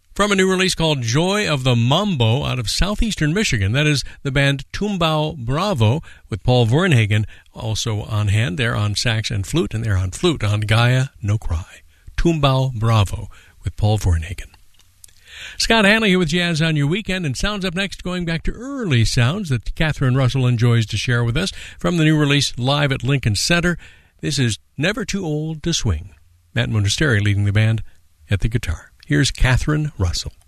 from a new release called Joy of the Mambo out of southeastern Michigan. That is the band Tumbao Bravo with Paul Verhagen also on hand. They're on sax and flute, and they're on flute on Gaia No Cry. Tumbao Bravo with Paul Verhagen. Scott Hanley here with Jazz on Your Weekend, and sounds up next, going back to early sounds that Catherine Russell enjoys to share with us from the new release live at Lincoln Center. This is Never Too Old to Swing. Matt Monasteri leading the band at the guitar. Here's Catherine Russell.